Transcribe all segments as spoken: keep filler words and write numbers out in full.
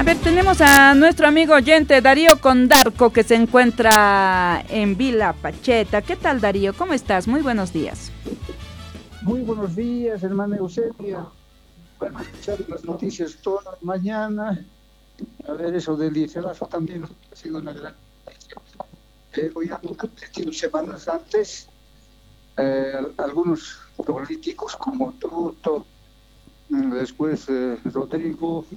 ver, tenemos a nuestro amigo oyente Darío Condarco, que se encuentra en Villa Pacheta. ¿Qué tal, Darío? ¿Cómo estás? Muy buenos días. Muy buenos días, hermana Eusebia. Bueno, escuchar las noticias toda la mañana. A ver, eso del diéselazo también ha sido una gran noticia. Eh, hoy han acontecido semanas antes eh, algunos políticos como Truto, después eh, Rodrigo.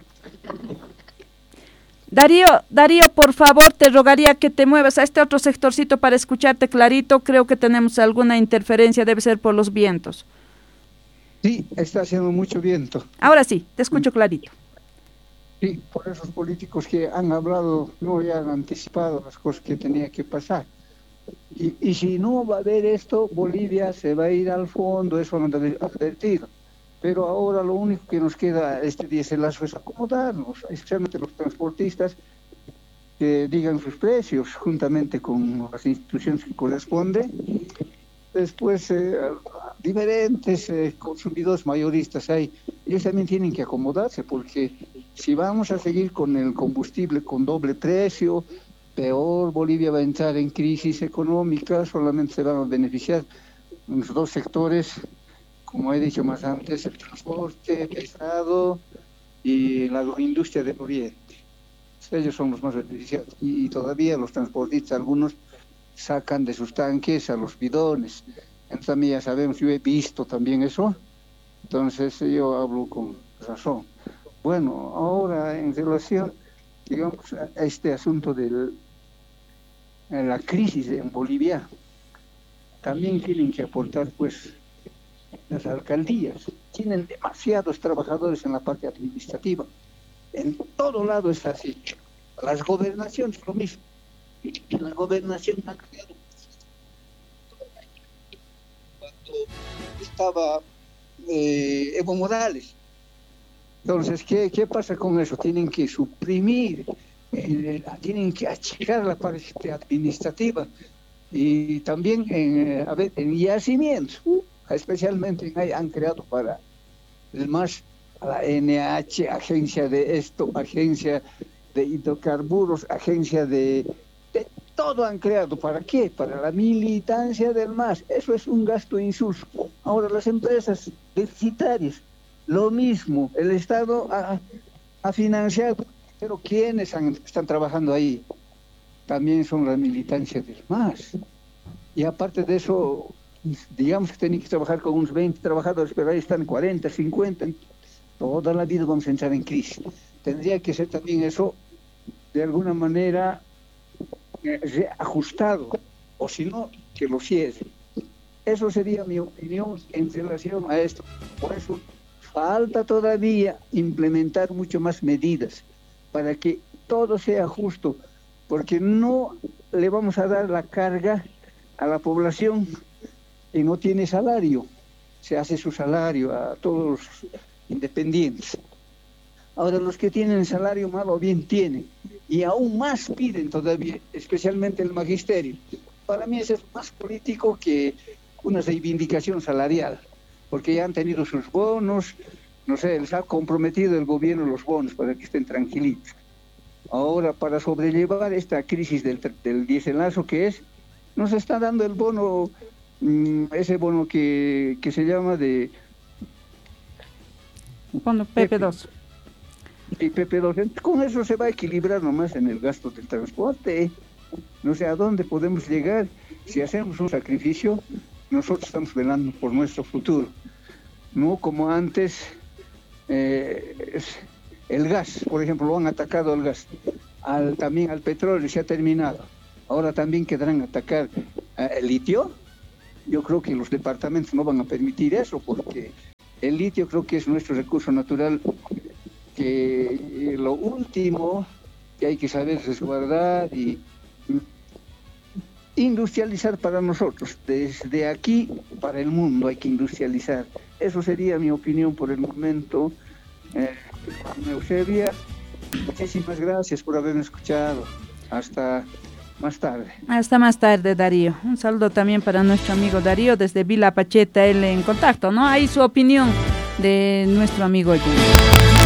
Darío, Darío, por favor, te rogaría que te muevas a este otro sectorcito para escucharte clarito. Creo que tenemos alguna interferencia, debe ser por los vientos. Sí, está haciendo mucho viento. Ahora sí, te escucho clarito. Sí, por esos políticos que han hablado, no ya han anticipado las cosas que tenía que pasar. Y, y si no va a haber esto, Bolivia se va a ir al fondo, eso han advertido. Pero ahora lo único que nos queda este diéselazo es acomodarnos, especialmente los transportistas, que digan sus precios juntamente con las instituciones que corresponden. Después, eh, diferentes eh, consumidores mayoristas hay, ellos también tienen que acomodarse, porque si vamos a seguir con el combustible con doble precio, peor, Bolivia va a entrar en crisis económica, solamente se van a beneficiar los dos sectores, como he dicho más antes, el transporte pesado y la agroindustria del oriente. Ellos son los más beneficiados. Y, y todavía los transportistas, algunos sacan de sus tanques a los bidones. Entonces también ya sabemos, yo he visto también eso, entonces yo hablo con razón. Bueno, ahora en relación, digamos, a este asunto de la crisis en Bolivia, también tienen que aportar, pues, las alcaldías. Tienen demasiados trabajadores en la parte administrativa. En todo lado es así. Las gobernaciones, lo mismo. La gobernación ha creado cuando estaba eh, Evo Morales. Entonces, ¿qué, ¿qué pasa con eso? Tienen que suprimir, eh, tienen que achicar la parte administrativa y también en, a ver, en yacimientos, especialmente en, han creado para el MAS, la N H, agencia de esto, agencia de hidrocarburos, agencia de, de todo han creado. ¿Para qué? Para la militancia del MAS. Eso es un gasto insulso. Ahora las empresas deficitarias, lo mismo. El Estado ha, ha financiado, pero ¿quiénes han, están trabajando ahí? También son la militancia del MAS. Y aparte de eso, digamos que tienen que trabajar con unos veinte trabajadores, pero ahí están cuarenta, cincuenta. Toda la vida vamos a entrar en crisis. Tendría que ser también eso, de alguna manera, eh, ajustado, o si no, que lo cierre. Eso sería mi opinión en relación a esto. Por eso falta todavía implementar mucho más medidas para que todo sea justo, porque no le vamos a dar la carga a la población que no tiene salario. Se hace su salario a todos los independientes. Ahora los que tienen salario mal o bien tienen, y aún más piden todavía, especialmente el magisterio. Para mí eso es más político que una reivindicación salarial, porque ya han tenido sus bonos, no sé, les ha comprometido el gobierno los bonos para que estén tranquilitos. Ahora, para sobrellevar esta crisis del, del diéselazo que es, nos está dando el bono, mmm, ese bono que, que se llama de... Bono P P dos. Y P P dos, con eso se va a equilibrar nomás en el gasto del transporte. No sé a dónde podemos llegar. Si hacemos un sacrificio, nosotros estamos velando por nuestro futuro. No como antes, eh, el gas, por ejemplo, lo han atacado al gas, al, también al petróleo, se ha terminado. Ahora también querrán atacar eh, el litio. Yo creo que los departamentos no van a permitir eso, porque el litio creo que es nuestro recurso natural, que eh, lo último que hay que saber resguardar y industrializar para nosotros. Desde aquí para el mundo hay que industrializar. Eso sería mi opinión por el momento. Eh, Eusebia, muchísimas gracias por haberme escuchado. Hasta más tarde. Hasta más tarde, Darío. Un saludo también para nuestro amigo Darío desde Villa Pacheta, él en contacto, ¿no? Ahí su opinión de nuestro amigo allí.